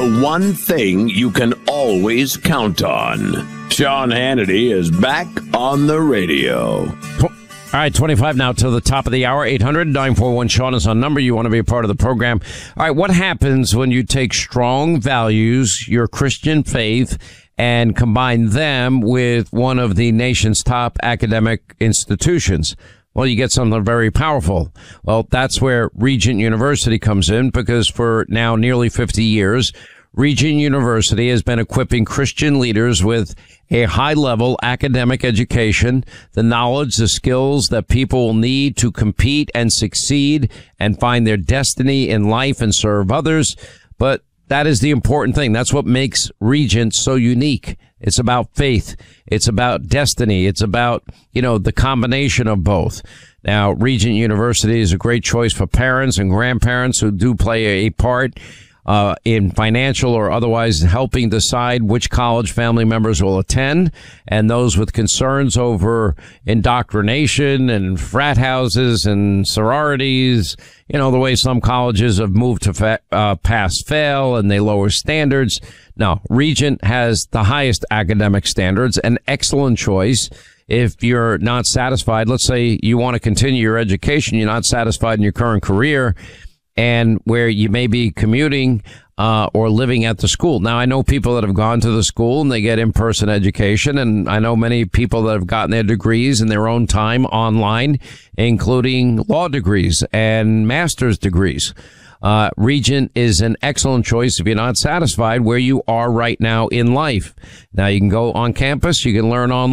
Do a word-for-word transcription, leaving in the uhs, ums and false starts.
the one thing you can always count on. Sean Hannity is back on the radio. All right, twenty-five now to the top of the hour. eight hundred nine four one Sean is on number. You want to be a part of the program. All right, what happens when you take strong values, your Christian faith, and combine them with one of the nation's top academic institutions? Well, you get something very powerful. Well, that's where Regent University comes in, because for now nearly fifty years, Regent University has been equipping Christian leaders with a high-level academic education, the knowledge, the skills that people will need to compete and succeed and find their destiny in life and serve others. But that is the important thing. That's what makes Regent so unique. It's about faith. It's about destiny. It's about, you know, the combination of both. Now, Regent University is a great choice for parents and grandparents who do play a part uh in financial or otherwise helping decide which college family members will attend, and those with concerns over indoctrination and frat houses and sororities, you know, the way some colleges have moved to fa- uh, pass fail and they lower standards. No, Regent has the highest academic standards, an excellent choice. If you're not satisfied, let's say you want to continue your education, you're not satisfied in your current career, and where you may be commuting uh or living at the school. Now, I know people that have gone to the school and they get in-person education, and I know many people that have gotten their degrees in their own time online, including law degrees and master's degrees. Uh, Regent is an excellent choice if you're not satisfied where you are right now in life. Now, you can go on campus, you can learn online.